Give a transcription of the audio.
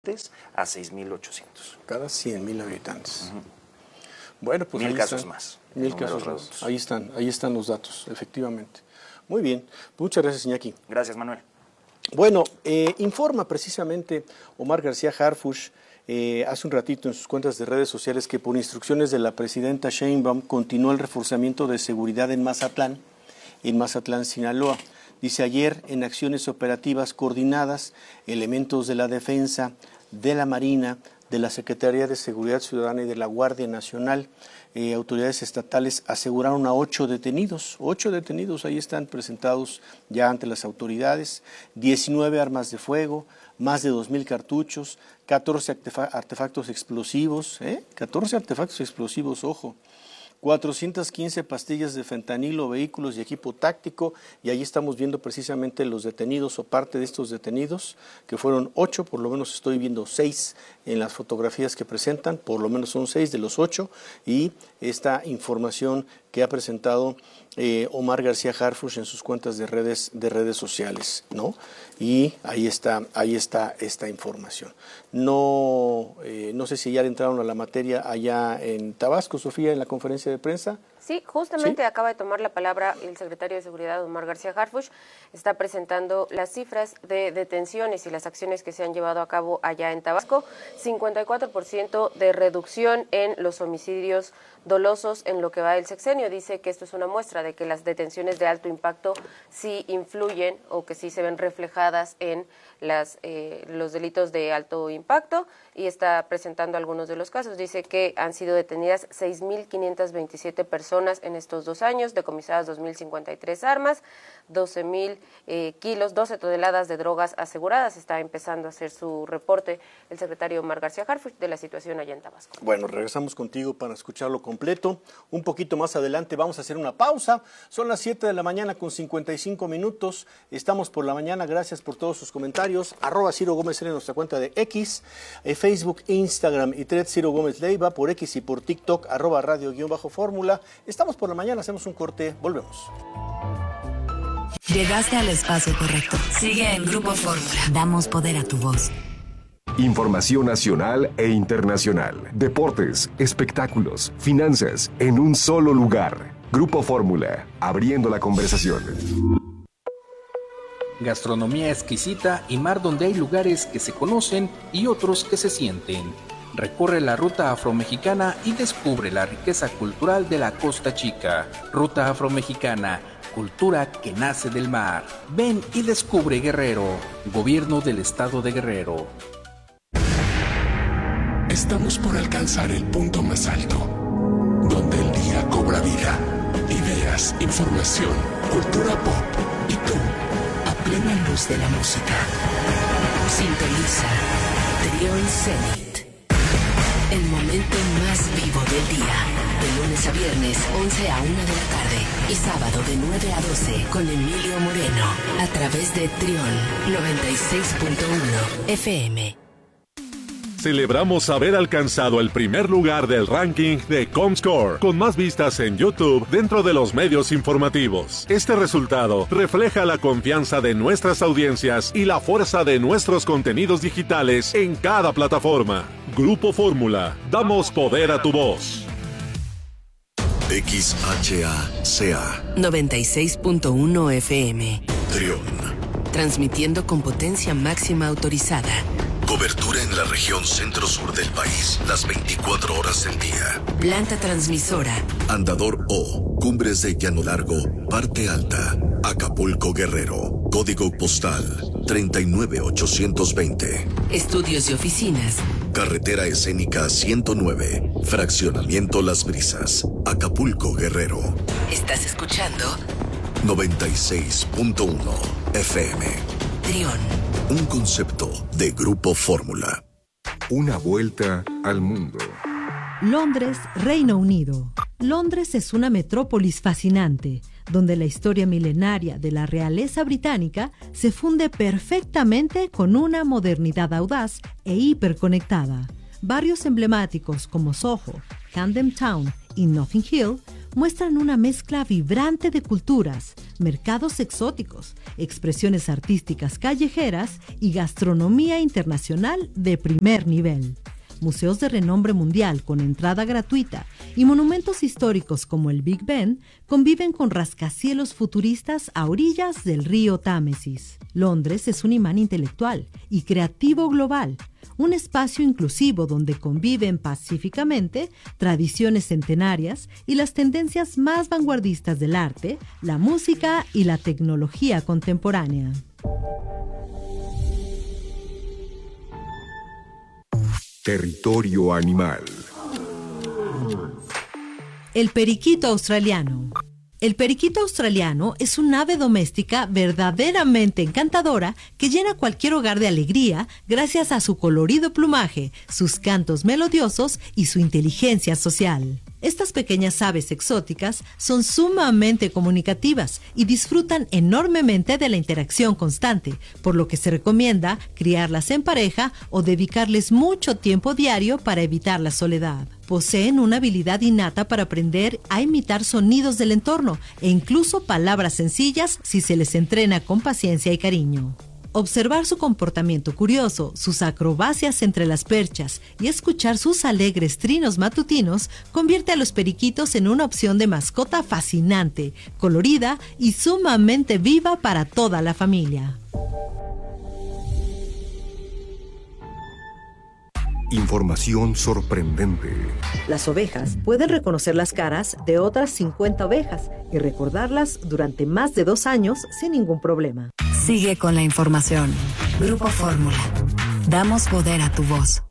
a 6,800. Cada 100,000 habitantes. Bueno, pues 1,000 casos más. 1,000 casos más. Ahí están los datos, efectivamente. Muy bien. Muchas gracias, Iñaki. Gracias, Manuel. Bueno, informa precisamente Omar García Harfuch hace un ratito en sus cuentas de redes sociales que por instrucciones de la presidenta Sheinbaum continúa el reforzamiento de seguridad en Mazatlán, Sinaloa. Dice, ayer en acciones operativas coordinadas, elementos de la Defensa, de la Marina, de la Secretaría de Seguridad Ciudadana y de la Guardia Nacional, autoridades estatales aseguraron a 8 detenidos. 8 detenidos ahí están presentados ya ante las autoridades, 19 armas de fuego, más de 2,000 cartuchos, 14 artefactos explosivos, 14 artefactos explosivos, ojo. 415 pastillas de fentanilo, vehículos y equipo táctico, y ahí estamos viendo precisamente los detenidos o parte de estos detenidos, que fueron 8, por lo menos estoy viendo 6 en las fotografías que presentan, por lo menos son 6 de los 8, y esta información que ha presentado Omar García Harfuch en sus cuentas de redes sociales, ¿no? Y ahí está esta información. No sé si ya entraron a la materia allá en Tabasco, Sofía, en la conferencia de prensa. Sí, justamente acaba de tomar la palabra el secretario de Seguridad, Omar García Harfuch. Está presentando las cifras de detenciones y las acciones que se han llevado a cabo allá en Tabasco. 54% de reducción en los homicidios dolosos en lo que va del sexenio. Dice que esto es una muestra de que las detenciones de alto impacto sí influyen o que sí se ven reflejadas en los delitos de alto impacto, y está presentando algunos de los casos. Dice que han sido detenidas 6,527 personas en estos 2 años, decomisadas 2,053 armas, 12,000 kilos, 12 toneladas de drogas aseguradas. Está empezando a hacer su reporte el secretario Omar García Harfuch de la situación allá en Tabasco. Bueno, regresamos contigo para escucharlo completo. Un poquito más adelante vamos a hacer una pausa. Son las 7 de la mañana con 55 minutos. Estamos por la mañana. Gracias por todos sus comentarios. @Ciro Gómez en nuestra cuenta de X, Facebook, Instagram y Thread Ciro Gómez Leiva, por X y por TikTok, @radio_fórmula. Estamos por la mañana, hacemos un corte, volvemos. Llegaste al espacio correcto. Sigue en Grupo Fórmula. Damos poder a tu voz. Información nacional e internacional, deportes, espectáculos, finanzas, en un solo lugar. Grupo Fórmula, abriendo la conversación. Gastronomía exquisita y mar donde hay lugares que se conocen y otros que se sienten. Recorre la ruta afromexicana y descubre la riqueza cultural de la Costa Chica. Ruta afromexicana, cultura que nace del mar. Ven y descubre Guerrero. Gobierno del Estado de Guerrero. Estamos por alcanzar el punto más alto, donde el día cobra vida. Ideas, información, cultura pop y tú, a plena luz de la música. Sintoniza Trión Zenit. El momento más vivo del día. De lunes a viernes, 11 a 1 de la tarde. Y sábado de 9 a 12 con Emilio Moreno. A través de Trión 96.1 FM. Celebramos haber alcanzado el primer lugar del ranking de Comscore, con más vistas en YouTube dentro de los medios informativos. Este resultado refleja la confianza de nuestras audiencias y la fuerza de nuestros contenidos digitales en cada plataforma. Grupo Fórmula, damos poder a tu voz. XHACA 96.1 FM. Trión. Transmitiendo con potencia máxima autorizada. Cobertura en la región centro-sur del país, las 24 horas del día. Planta transmisora. Andador O, Cumbres de Llano Largo, Parte Alta, Acapulco, Guerrero. Código postal 39820. Estudios y oficinas. Carretera escénica 109, Fraccionamiento Las Brisas, Acapulco, Guerrero. ¿Estás escuchando? 96.1 FM. Trión. Un concepto de Grupo Fórmula. Una vuelta al mundo. Londres, Reino Unido. Londres es una metrópolis fascinante, donde la historia milenaria de la realeza británica se funde perfectamente con una modernidad audaz e hiperconectada. Barrios emblemáticos como Soho, Camden Town y Notting Hill muestran una mezcla vibrante de culturas, mercados exóticos, expresiones artísticas callejeras y gastronomía internacional de primer nivel. Museos de renombre mundial con entrada gratuita y monumentos históricos como el Big Ben conviven con rascacielos futuristas a orillas del río Támesis. Londres es un imán intelectual y creativo global, un espacio inclusivo donde conviven pacíficamente tradiciones centenarias y las tendencias más vanguardistas del arte, la música y la tecnología contemporánea. Territorio animal. El periquito australiano. El periquito australiano es un ave doméstica verdaderamente encantadora que llena cualquier hogar de alegría gracias a su colorido plumaje, sus cantos melodiosos y su inteligencia social. Estas pequeñas aves exóticas son sumamente comunicativas y disfrutan enormemente de la interacción constante, por lo que se recomienda criarlas en pareja o dedicarles mucho tiempo diario para evitar la soledad. Poseen una habilidad innata para aprender a imitar sonidos del entorno e incluso palabras sencillas si se les entrena con paciencia y cariño. Observar su comportamiento curioso, sus acrobacias entre las perchas y escuchar sus alegres trinos matutinos convierte a los periquitos en una opción de mascota fascinante, colorida y sumamente viva para toda la familia. Información sorprendente. Las ovejas pueden reconocer las caras de otras 50 ovejas y recordarlas durante más de 2 años sin ningún problema. Sigue con la información. Grupo Fórmula. Damos poder a tu voz.